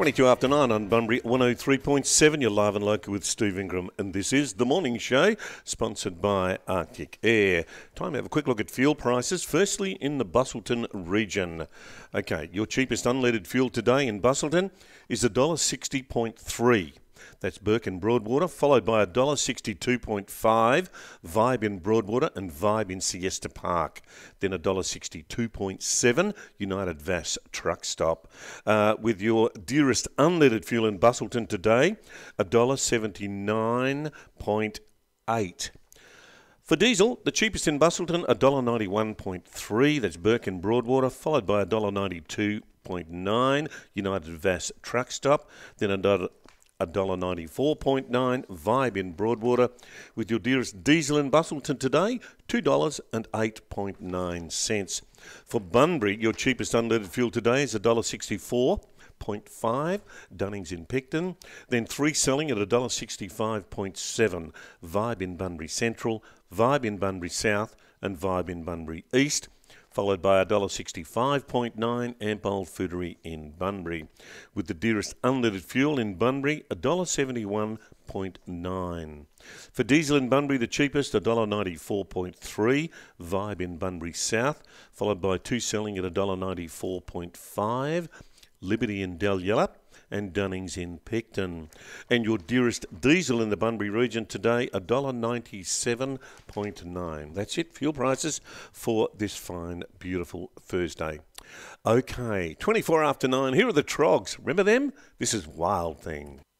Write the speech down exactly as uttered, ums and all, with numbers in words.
twenty-two after nine on Bunbury one oh three point seven. You're live and local with Steve Ingram, and this is The Morning Show, sponsored by Arctic Air. Time to have a quick look at fuel prices. Firstly, in the Busselton region. Okay, your cheapest unleaded fuel today in Busselton is one dollar sixty point three. That's Burke in Broadwater, followed by one dollar sixty-two point five, Vibe in Broadwater and Vibe in Siesta Park. Then one dollar sixty-two point seven, United Vas Truck Stop. Uh, with your dearest unleaded fuel in Busselton today, one dollar seventy-nine point eight. For diesel, the cheapest in Busselton, one dollar ninety-one point three, that's Burke in Broadwater, followed by one dollar ninety-two point nine, United Vas Truck Stop. Then one dollar one dollar ninety-four point nine, Vibe in Broadwater. With your dearest diesel in Busselton today, two dollars and eight point nine cents. For Bunbury, your cheapest unleaded fuel today is one dollar sixty-four point five, Dunnings in Picton. Then three selling at one dollar sixty-five point seven, Vibe in Bunbury Central, Vibe in Bunbury South and Vibe in Bunbury East, followed by one dollar sixty-five point nine, Ampol Foodery in Bunbury. With the dearest unleaded fuel in Bunbury, one dollar seventy-one point nine. For diesel in Bunbury, the cheapest, one dollar ninety-four point three, Vibe in Bunbury South, followed by two selling at one dollar ninety-four point five, Liberty in Dalyella and Dunnings in Picton. And your dearest diesel in the Bunbury region today, one dollar ninety-seven point nine. That's it, fuel prices for this fine, beautiful Thursday. Okay, twenty-four after nine, here are the Trogs. Remember them? This is Wild Thing.